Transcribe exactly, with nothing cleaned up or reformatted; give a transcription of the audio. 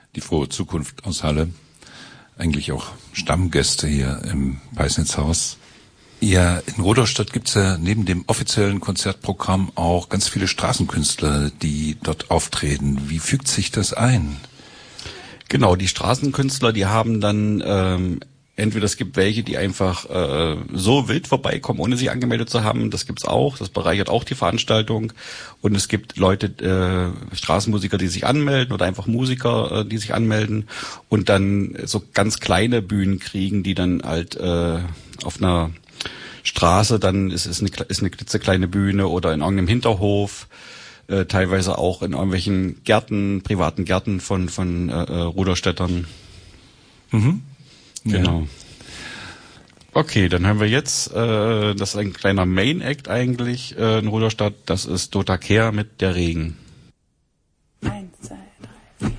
die Frohe Zukunft aus Halle. Eigentlich auch Stammgäste hier im Peisnitzhaus. Ja, in Rudolstadt gibt's ja neben dem offiziellen Konzertprogramm auch ganz viele Straßenkünstler, die dort auftreten. Wie fügt sich das ein? Genau, die Straßenkünstler, die haben dann ähm, entweder es gibt welche, die einfach äh, so wild vorbeikommen, ohne sich angemeldet zu haben. Das gibt's auch. Das bereichert auch die Veranstaltung. Und es gibt Leute, äh, Straßenmusiker, die sich anmelden oder einfach Musiker, äh, die sich anmelden und dann so ganz kleine Bühnen kriegen, die dann halt äh, auf einer Straße, dann ist es eine, ist eine klitzekleine Bühne oder in irgendeinem Hinterhof, äh, teilweise auch in irgendwelchen Gärten, privaten Gärten von von äh, Rudolstädtern. Mhm. Genau. Ja. Okay, dann haben wir jetzt, äh, das ist ein kleiner Main Act eigentlich äh, in Rudolstadt, das ist Dota Kehr mit Der Regen. Eins, zwei, drei.